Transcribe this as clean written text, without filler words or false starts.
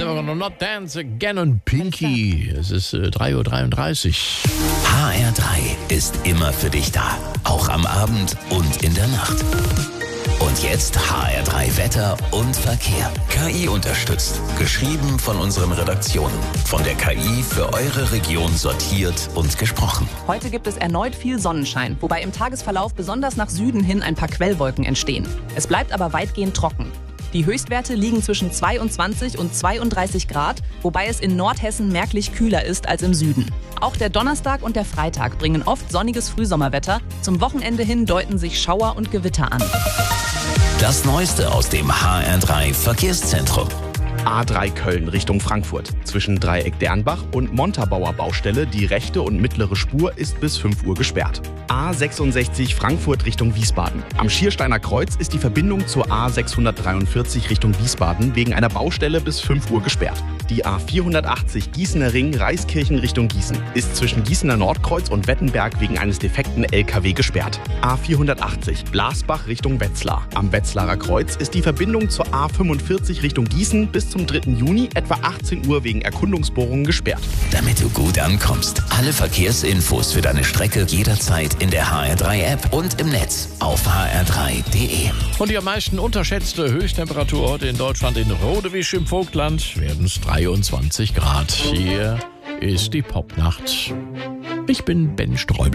Not Dance Again und Pinky. Es ist 3:33 Uhr. HR3 ist immer für dich da. Auch am Abend und in der Nacht. Und jetzt HR3 Wetter und Verkehr. KI unterstützt. Geschrieben von unseren Redaktionen. Von der KI für eure Region sortiert und gesprochen. Heute gibt es erneut viel Sonnenschein, wobei im Tagesverlauf besonders nach Süden hin ein paar Quellwolken entstehen. Es bleibt aber weitgehend trocken. Die Höchstwerte liegen zwischen 22 und 32 Grad, wobei es in Nordhessen merklich kühler ist als im Süden. Auch der Donnerstag und der Freitag bringen oft sonniges Frühsommerwetter. Zum Wochenende hin deuten sich Schauer und Gewitter an. Das Neueste aus dem HR3 Verkehrszentrum. A3 Köln Richtung Frankfurt. Zwischen Dreieck Dernbach und Montabaur Baustelle die rechte und mittlere Spur ist bis 5 Uhr gesperrt. A66 Frankfurt Richtung Wiesbaden. Am Schiersteiner Kreuz ist die Verbindung zur A643 Richtung Wiesbaden wegen einer Baustelle bis 5 Uhr gesperrt. Die A480 Gießener Ring Reiskirchen Richtung Gießen ist zwischen Gießener Nordkreuz und Wettenberg wegen eines defekten LKW gesperrt. A480 Blasbach Richtung Wetzlar. Am Wetzlarer Kreuz ist die Verbindung zur A45 Richtung Gießen bis zum 3. Juni etwa 18 Uhr wegen Erkundungsbohrungen gesperrt. Damit du gut ankommst. Alle Verkehrsinfos für deine Strecke jederzeit in der HR3-App und im Netz auf hr3.de. Und die am meisten unterschätzte Höchsttemperatur heute in Deutschland in Rodewisch im Vogtland werden es 23 Grad. Hier ist die Popnacht. Ich bin Ben Sträubel.